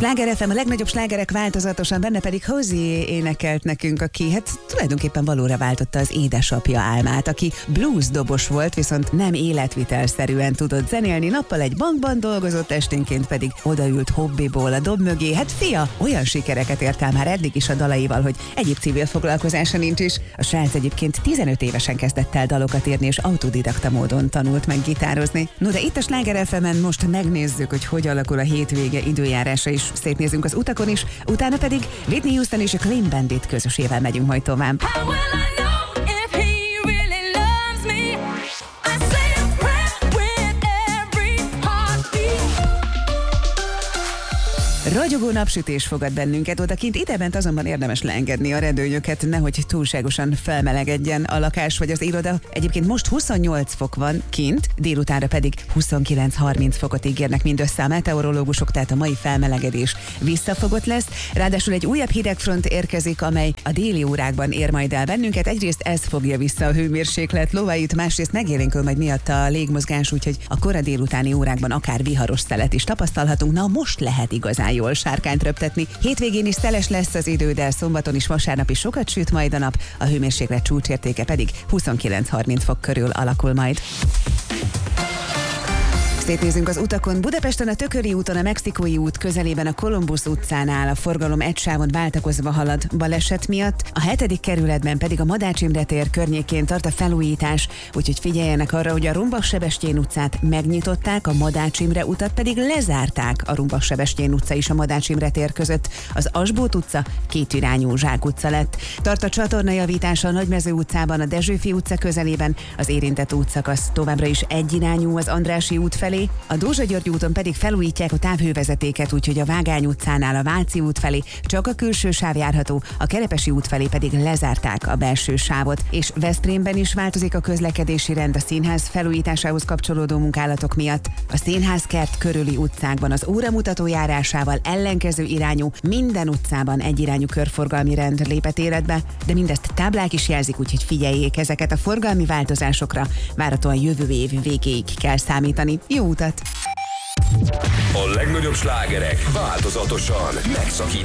Sláger FM, a legnagyobb slágerek változatosan, benne pedig Hozier énekelt nekünk, aki hát tulajdonképpen valóra váltotta az édesapja álmát, aki blues dobos volt, viszont nem életvitelszerűen tudott zenélni, nappal egy bankban dolgozott, esténként pedig odaült hobbiból a dob mögé. Hát fia, olyan sikereket ért el már eddig is a dalaival, hogy egyéb civil foglalkozása nincs is. A srác egyébként 15 évesen kezdett el dalokat írni, és autodidakta módon tanult meg gitározni. No, de itt a Sláger FM-en most megnézzük, hogy alakul a hétvége időjárása is. Szétnézünk az utakon is, utána pedig Whitney Houston és a Clean Bandit közösével megyünk majd tovább. Ragyogó napsütés fogad bennünket odakint, idebent azonban érdemes leengedni a redőnyöket, nehogy túlságosan felmelegedjen a lakás vagy az iroda. Egyébként most 28 fok van kint, délutánra pedig 29-30 fokot ígérnek mindössze a meteorológusok, tehát a mai felmelegedés visszafogott lesz. Ráadásul egy újabb hidegfront érkezik, amely a déli órákban ér majd el bennünket. Egyrészt ez fogja vissza a hőmérséklet lováit, másrészt megélénkül majd miatt a légmozgás, úgyhogy a kora délutáni órákban akár viharos szelet is tapasztalhatunk. Na, most lehet igazán jól sárkányt röptetni. Hétvégén is szeles lesz az idő, de szombaton is, vasárnap is sokat süt majd a nap, a hőmérséklet csúcsértéke pedig 29-30 fok körül alakul majd. Szétnézünk az utakon. Budapesten a Tököli úton, a Mexikói út közelében a Kolumbusz utcánál a forgalom egy sávon váltakozva halad baleset miatt. A 7. kerületben pedig a Madács Imre tér környékén tart a felújítás, úgyhogy figyeljenek arra, hogy a Rumbass-Sebestyén utcát megnyitották, a Madács Imre utat pedig lezárták a Rumbass-Sebestyén utca és a Madács Imre tér között. Az Asbót utca kétirányú zsákutca lett. Tart a csatornajavítása a Nagymező utcában, a Dezsőfi utca közelében, az érintett útszakasz továbbra is egyirányú az Andrássy út felé, a Dózsa-György úton pedig felújítják a távhővezetéket, úgyhogy a Vágány utcánál a Váci út felé csak a külső sáv járható, a Kerepesi út felé pedig lezárták a belső sávot. És Veszprémben is változik a közlekedési rend a színház felújításához kapcsolódó munkálatok miatt. A Színházkert körüli utcákban az óramutató járásával ellenkező irányú, minden utcában egyirányú körforgalmi rend lépett életbe, de mindezt táblák is jelzik, úgyhogy figyeljék ezeket a forgalmi változásokra. Várhatóan jövő év végéig kell számítani. Jó utat! A legnagyobb slágerek változatosan megszakítottak.